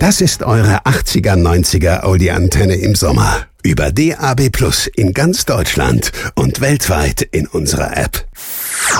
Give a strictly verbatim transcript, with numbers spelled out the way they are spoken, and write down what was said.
Das ist eure achtziger, neunziger Audi-Antenne im Sommer. Über D A B Plus in ganz Deutschland und weltweit in unserer App.